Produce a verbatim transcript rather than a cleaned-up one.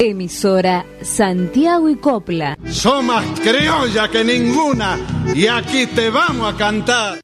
Emisora Santiago y Copla. Sos más criolla que ninguna y aquí te vamos a cantar.